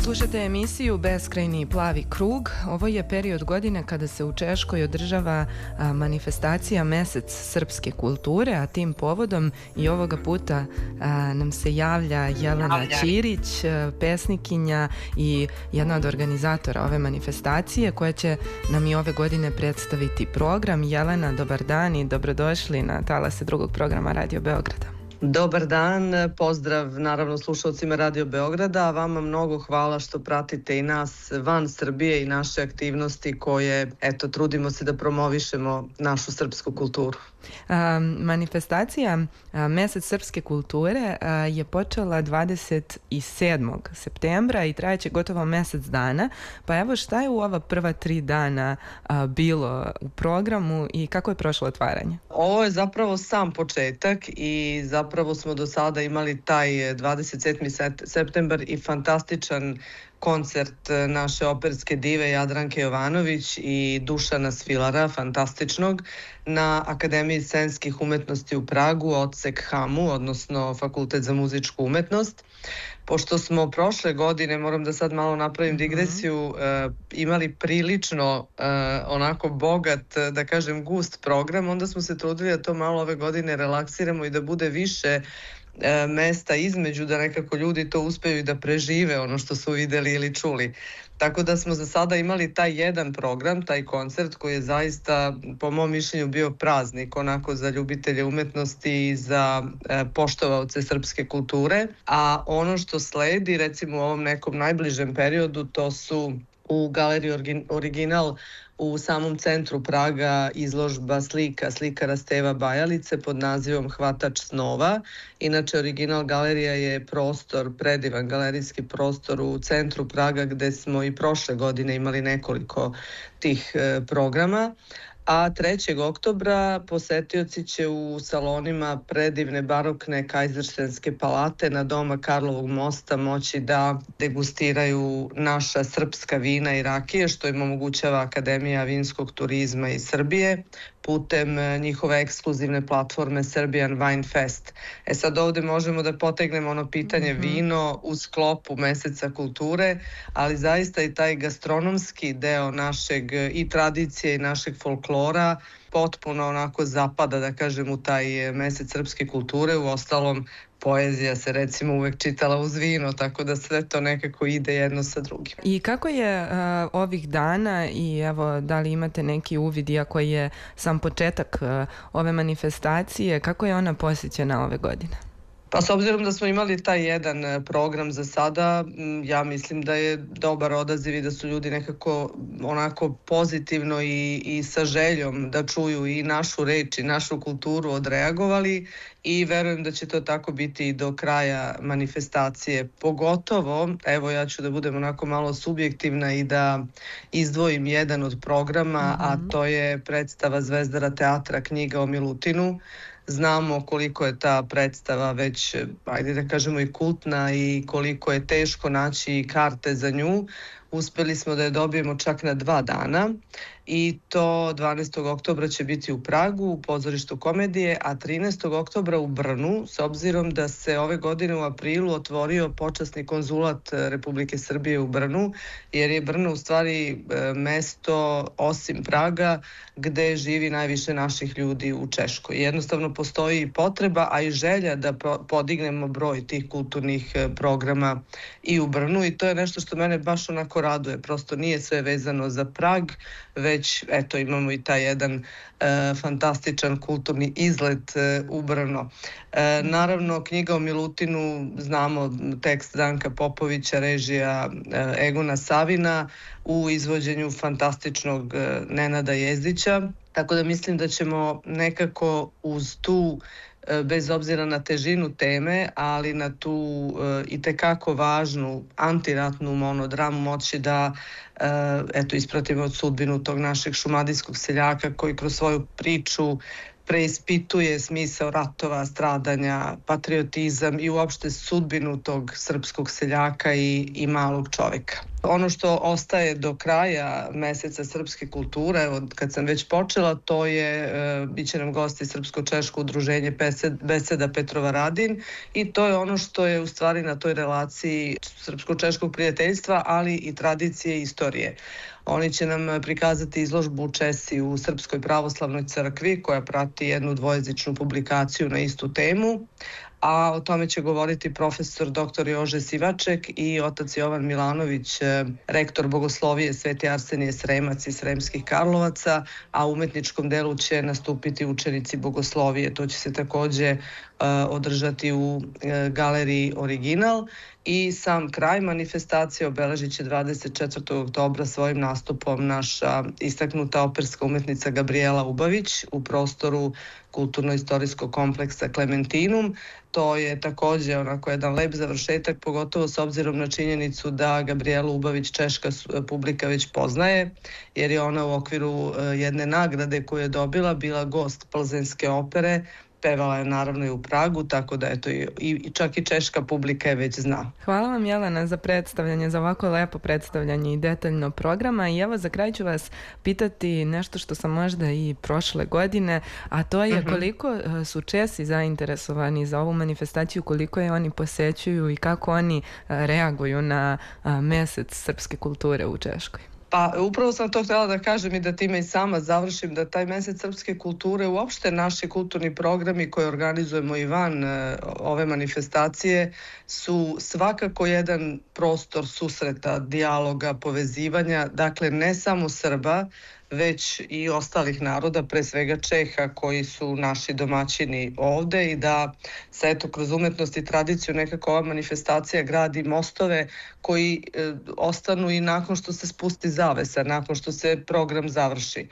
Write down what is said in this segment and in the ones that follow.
Slušate emisiju Beskrajni plavi krug. Ovo je period godine kada se u Češkoj održava manifestacija Mesec srpske kulture, a tim povodom i ovoga puta nam se javlja Jelena Ćirić, pesnikinja i jedna od organizatora ove manifestacije, koja će nam i ove godine predstaviti program. Jelena, dobar dan i dobrodošli na talase drugog programa Radio Beograda. Dobar dan, pozdrav naravno slušalcima Radio Beograda, a vama mnogo hvala što pratite i nas van Srbije i naše aktivnosti koje, trudimo se da promovišemo našu srpsku kulturu. Manifestacija Mesec srpske kulture je počela 27. septembra i trajeće gotovo mesec dana. Pa evo, šta je u ova prva 3 dana bilo u programu i kako je prošlo otvaranje? Ovo je zapravo sam početak i zapravo smo do sada imali taj 27. septembar i fantastičan koncert naše operske dive Jadranke Jovanović i Dušana Svilara, fantastičnog, na Akademiji scenskih umetnosti u Pragu, odsek HAMU, odnosno Fakultet za muzičku umetnost. Pošto smo prošle godine, moram da sad malo napravim digresiju, imali prilično onako bogat, da kažem gust program, onda smo se trudili da to malo ove godine relaksiramo i da bude više mesta između, da nekako ljudi to uspeju i da prežive ono što su videli ili čuli. Tako da smo za sada imali taj jedan program, taj koncert koji je zaista, po mom mišljenju, bio praznik onako za ljubitelje umetnosti i za poštovaoce srpske kulture. A ono što sledi, recimo u ovom nekom najbližem periodu, to su u Galeriji Original u samom centru Praga izložba slika slikara Steva Bajalice pod nazivom Hvatač snova. Inače, Original galerija je prostor, predivan galerijski prostor u centru Praga gde smo i prošle godine imali nekoliko tih programa. A 3. oktobra posetioci će u salonima predivne barokne Kajzerštenske palate na Doma Karlovog mosta moći da degustiraju naša srpska vina i rakije, što im omogućava Akademija vinskog turizma iz Srbije putem njihove ekskluzivne platforme Serbian Wine Fest. Sad ovde možemo da potegnemo ono pitanje vino u sklopu Meseca kulture, ali zaista i taj gastronomski deo našeg i tradicije i našeg folklora potpuno onako zapada, da kažem, u taj Mesec srpske kulture. U ostalom, poezija se recimo uvek čitala uz vino, tako da sve to nekako ide jedno sa drugim. I kako je ovih dana i evo, da li imate neki uvid, iako je sam početak ove manifestacije, kako je ona posjećena ove godine? Pa s obzirom da smo imali taj jedan program za sada, ja mislim da je dobar odaziv i da su ljudi nekako onako pozitivno i sa željom da čuju i našu reč i našu kulturu odreagovali i verujem da će to tako biti i do kraja manifestacije. Pogotovo, evo ja ću da budem onako malo subjektivna i da izdvojim jedan od programa, a to je predstava Zvezdara teatra Knjiga o Milutinu. Znamo koliko je ta predstava već, ajde da kažemo, i kultna i koliko je teško naći karte za nju. Uspeli smo da je dobijemo čak na 2 dana i to 12. oktobra će biti u Pragu, u pozorištu komedije, a 13. oktobra u Brnu, s obzirom da se ove godine u aprilu otvorio počasni konzulat Republike Srbije u Brnu, jer je Brno u stvari mesto, osim Praga, gde živi najviše naših ljudi u Češkoj. Jednostavno postoji potreba, a i želja da podignemo broj tih kulturnih programa i u Brnu i to je nešto što mene baš onako raduje. Prosto nije sve vezano za Prag, već imamo i taj jedan fantastičan kulturni izlet u Brno. Naravno, Knjiga o Milutinu, znamo tekst Danka Popovića, režija Egona Savina u izvođenju fantastičnog Nenada Jezdića. Tako da mislim da ćemo nekako uz tu, bez obzira na težinu teme, ali na tu itekako važnu antiratnu monodramu moći da ispratimo sudbinu tog našeg šumadijskog seljaka koji kroz svoju priču preispituje smisao ratova, stradanja, patriotizam i uopšte sudbinu tog srpskog seljaka i malog čoveka. Ono što ostaje do kraja meseca srpske kulture, evo kad sam već počela, to je, bit će nam gosti Srpsko-češko udruženje Beseda Petrovaradin i to je ono što je u stvari na toj relaciji srpsko-češkog prijateljstva, ali i tradicije i istorije. Oni će nam prikazati izložbu Česi u Srpskoj pravoslavnoj crkvi koja prati jednu dvojezičnu publikaciju na istu temu, a o tome će govoriti profesor dr. Jože Sivaček i otac Jovan Milanović, rektor Bogoslovije Sveti Arsenije Sremac iz Sremskih Karlovaca, a u umetničkom delu će nastupiti učenici Bogoslovije. To će se takođe održati u galeriji Original i sam kraj manifestacije obeležit će 24. oktobra svojim nastupom naša istaknuta operska umetnica Gabriela Ubavić u prostoru kulturno-istorijskog kompleksa Klementinum. To je takođe onako jedan lep završetak, pogotovo s obzirom na činjenicu da Gabrielu Ubavić češka publika već poznaje, jer je ona u okviru jedne nagrade koju je dobila bila gost Plzenske opere. Pevala je naravno i u Pragu, tako da eto i čak i češka publika je već zna. Hvala vam, Jelena, za predstavljanje, za ovako lepo predstavljanje i detaljno programa. I evo za kraj ću vas pitati nešto što sam možda i prošle godine, a to je koliko su Česi zainteresovani za ovu manifestaciju, koliko je oni posećuju i kako oni reaguju na mesec srpske kulture u Češkoj. Pa upravo sam to htjela da kažem i da time i sama završim, da taj mesec srpske kulture, uopšte naši kulturni programi koje organizujemo i van ove manifestacije su svakako jedan prostor susreta, dijaloga, povezivanja, dakle ne samo Srba, već i ostalih naroda, pre svega Čeha koji su naši domaćini ovde i da se eto kroz umetnost i tradiciju nekako ova manifestacija gradi mostove koji ostanu i nakon što se spusti zavesa, nakon što se program završi.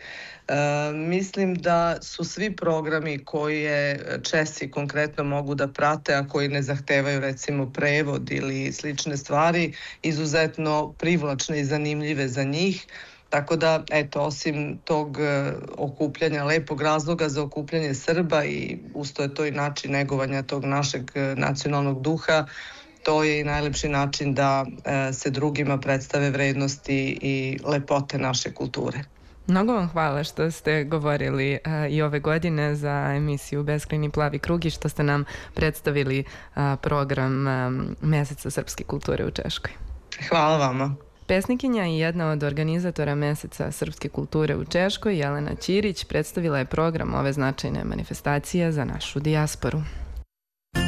Mislim da su svi programi koje Česi konkretno mogu da prate, a koji ne zahtevaju recimo prevod ili slične stvari, izuzetno privlačne i zanimljive za njih. Tako da, eto, osim tog okupljanja, lepog razloga za okupljanje Srba i usto je to i način negovanja tog našeg nacionalnog duha, to je i najlepši način da se drugima predstave vrednosti i lepote naše kulture. Mnogo vam hvala što ste govorili i ove godine za emisiju Beskrajni plavi krug i što ste nam predstavili program Meseca srpske kulture u Češkoj. Hvala vama. Pesnikinja i jedna od organizatora Meseca srpske kulture u Češkoj, Jelena Ćirić, predstavila je program ove značajne manifestacije za našu dijasporu.